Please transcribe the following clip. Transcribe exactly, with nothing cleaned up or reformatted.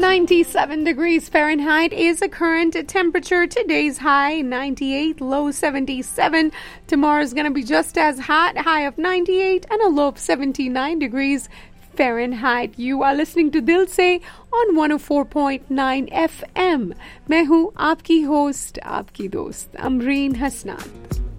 ninety-seven degrees Fahrenheit is the current temperature. Today's high ninety-eight, low seventy-seven. Tomorrow's going to be just as hot, high of ninety-eight and a low of seventy-nine degrees Fahrenheit. You are listening to Dil Se on one oh four point nine F M. मैं हूँ आपकी host, आपकी दोस्त अमरीन हसनान.